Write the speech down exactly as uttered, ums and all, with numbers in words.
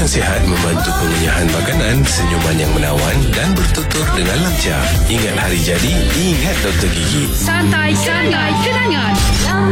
sihat membantu pengenyahan makanan, senyuman yang menawan dan bertutur dengan lancar. Ingat hari jadi, ingat doktor gigi. Santai, santai, kenangan.